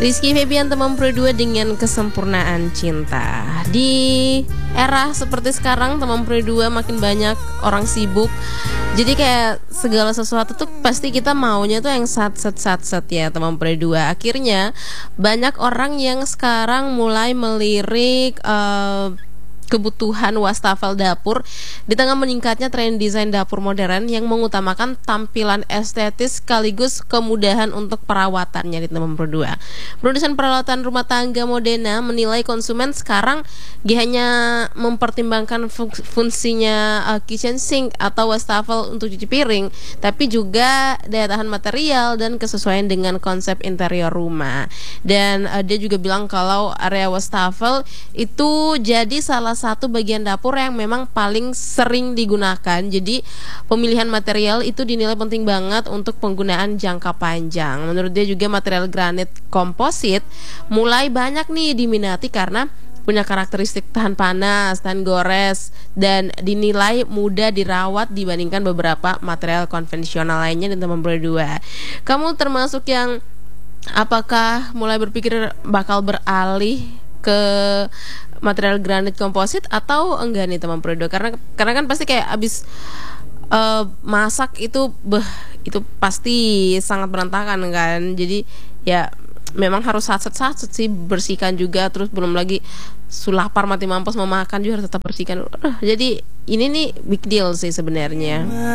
Rizky Febian teman Pro 2 dengan kesempurnaan cinta. Di era seperti sekarang teman Pro 2 makin banyak orang sibuk. Jadi kayak segala sesuatu tuh pasti kita maunya tuh yang sat ya teman Pro 2. Akhirnya banyak orang yang sekarang mulai melirik kebutuhan wastafel dapur di tengah meningkatnya tren desain dapur modern yang mengutamakan tampilan estetis sekaligus kemudahan untuk perawatannya di teman Pro 2. Produsen peralatan rumah tangga Modena menilai konsumen sekarang gak hanya mempertimbangkan fungsinya kitchen sink atau wastafel untuk cuci piring, tapi juga daya tahan material dan kesesuaian dengan konsep interior rumah. Dan dia juga bilang kalau area wastafel itu jadi salah satu bagian dapur yang memang paling sering digunakan. Jadi pemilihan material itu dinilai penting banget untuk penggunaan jangka panjang. Menurut dia juga material granit komposit mulai banyak nih diminati karena punya karakteristik tahan panas, tahan gores, dan dinilai mudah dirawat dibandingkan beberapa material konvensional lainnya di teman Pro 2. Kamu termasuk yang apakah mulai berpikir bakal beralih ke material granit komposit atau enggak nih teman Pro 2? Karena kan pasti kayak abis masak itu pasti sangat berantakan kan. Jadi ya memang harus satset sih, bersihkan juga, terus belum lagi sulapar mati mampus mau makan juga harus tetap bersihkan. Jadi ini nih big deal sih sebenarnya.